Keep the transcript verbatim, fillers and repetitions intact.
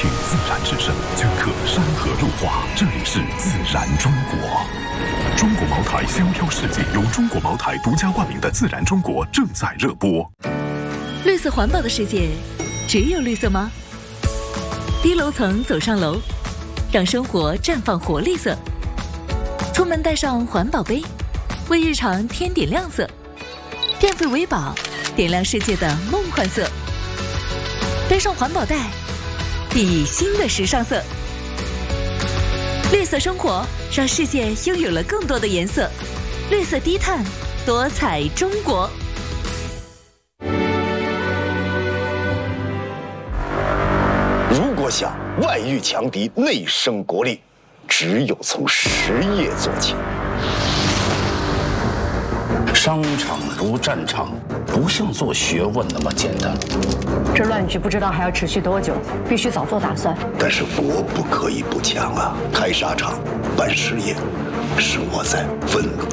听自然之声，镌刻山河入画。这里是自然中国。中国茅台香飘世界由中国茅台独家冠名的自然中国正在热播。 绿色环保的世界，只有绿色吗？低楼层走上楼，让生活绽放活力色。出门带上环保杯，为日常添点亮色。电费为宝，点亮世界的梦幻色。背上环保袋，熠熠新的时尚色。绿色生活，让世界拥有了更多的颜色。绿色低碳，多彩中国。 如果想外御强敌，内生国力，只有从实业做起。 商场如战场，不像做学问那么简单。 这乱局不知道还要持续多久，必须早做打算。 但是国不可以不强啊！开纱厂、办实业，是我在奋